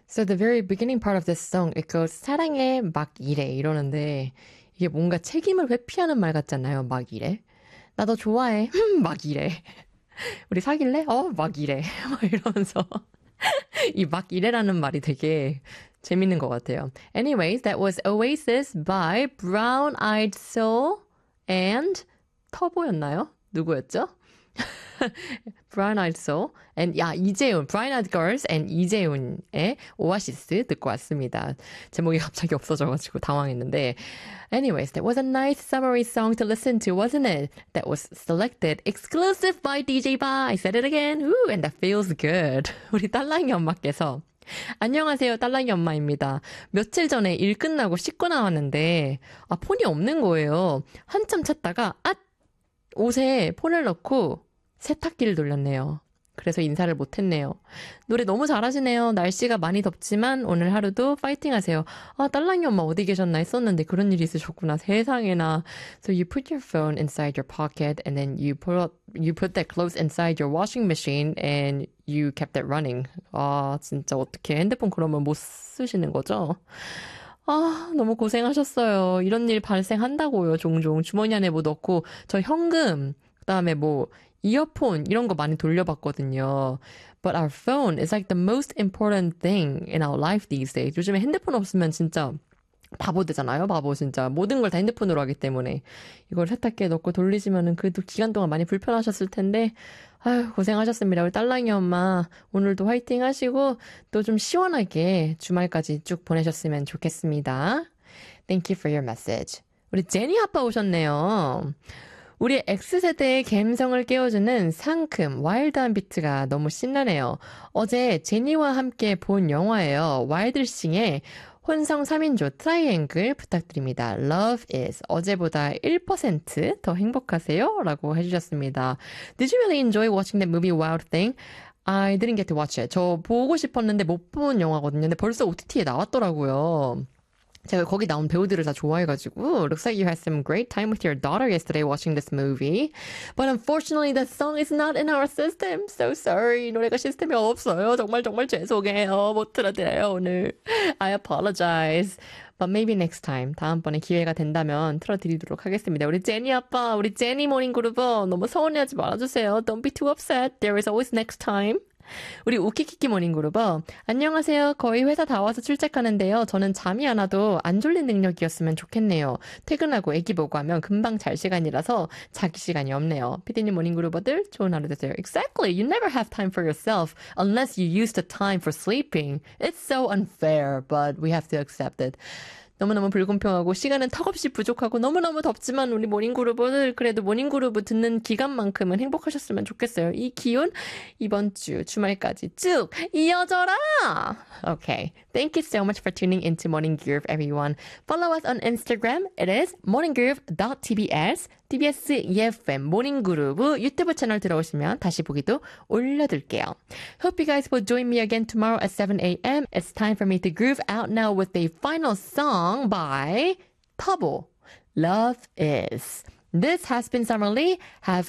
So the very beginning part of this song, it goes 사랑해 막 이래 이러는데 이게 뭔가 책임을 회피하는 말 같잖아요. 막 이래. 나 너 좋아해. 막 이래. 우리 사귈래? 막 이래. 막 이러면서 이 막 이래라는 말이 되게 재밌는 것 같아요. Anyways, that was Oasis by Brown Eyed Soul and 터보였나요? 누구였죠? Brown Eyed Soul and 이재훈, Brown Eyed Girls and 이재훈의 오아시스 듣고 왔습니다. 제목이 갑자기 없어져가지고 당황했는데 Anyways, that was a nice summery song to listen to, wasn't it? That was selected exclusive by DJ Ba. I said it again. Ooh, and that feels good. 우리 딸랑이 엄마께서 안녕하세요. 딸랑이 엄마입니다. 며칠 전에 일 끝나고 씻고 나왔는데 폰이 없는 거예요. 한참 찾다가 옷에 폰을 넣고 세탁기를 돌렸네요. 그래서 인사를 못했네요. 노래 너무 잘하시네요. 날씨가 많이 덥지만 오늘 하루도 파이팅 하세요. 딸랑이 엄마 어디 계셨나 했었는데 그런 일이 있으셨구나. 세상에나. So you put your phone inside your pocket and then you put that clothes inside your washing machine and you kept it running. 진짜 어떻게 핸드폰 그러면 못 쓰시는 거죠? 너무 고생하셨어요. 이런 일 발생한다고요, 종종. 주머니 안에 뭐 넣고, 저 현금, 그다음에 뭐, 이어폰, 이런 거 많이 돌려봤거든요. But our phone is like the most important thing in our life these days. 요즘에 핸드폰 없으면 진짜 바보 되잖아요, 바보 진짜. 모든 걸 다 핸드폰으로 하기 때문에. 이걸 세탁기에 넣고 돌리시면은 그래도 기간 동안 많이 불편하셨을 텐데, 아유, 고생하셨습니다. 우리 딸랑이 엄마, 오늘도 화이팅 하시고, 또 좀 시원하게 주말까지 쭉 보내셨으면 좋겠습니다. Thank you for your message. 우리 제니 아빠 오셨네요. 우리 X세대의 감성을 깨워주는 상큼, 와일드한 비트가 너무 신나네요. 어제 제니와 함께 본 영화예요. 와일드싱의 혼성 3인조 트라이앵글 부탁드립니다. Love is 어제보다 1%더 행복하세요? 라고 해주셨습니다. Did you really enjoy watching that movie Wild Thing? I didn't get to watch it. 저 보고 싶었는데 못 본 영화거든요. 근데 벌써 OTT에 나왔더라고요. 제가 거기 나온 배우들을 다 좋아해가지고 Looks like you had some great time with your daughter yesterday watching this movie. But unfortunately that song is not in our system. So sorry. 노래가 시스템에 없어요. 정말 죄송해요. 못 틀어드려요 오늘. I apologize. But maybe next time. 다음번에 기회가 된다면 틀어드리도록 하겠습니다. 우리 제니 아빠, 우리 제니 모닝그룹 너무 서운해하지 말아주세요. Don't be too upset. There is always next time. 우리 우키키키 모닝그룹 안녕하세요. 거의 회사 다 와서 출첵하는데요. 저는 잠이 안 와도 안 졸린 능력이었으면 좋겠네요. 퇴근하고 애기 보고 하면 금방 잘 시간이라서 자기 시간이 없네요. 피디님 모닝그룹들 좋은 하루 되세요. Exactly. You never have time for yourself unless you use the time for sleeping. It's so unfair, but we have to accept it. 너무너무 불공평하고 시간은 턱없이 부족하고 너무너무 덥지만 우리 모닝그룹을 그래도 모닝그룹 듣는 기간만큼은 행복하셨으면 좋겠어요. 이 기운 이번 주 주말까지 쭉 이어져라! Okay. Thank you so much for tuning into Morning Groove, everyone. Follow us on Instagram. It is morninggroove.tbs. TBS EFM 모닝그루브 유튜브 채널 들어오시면 다시 보기도 올려둘게요. Hope you guys will join me again tomorrow at 7 a.m. It's time for me to groove out now with the final song by Tabo, Love Is. This has been Summer Lee. Have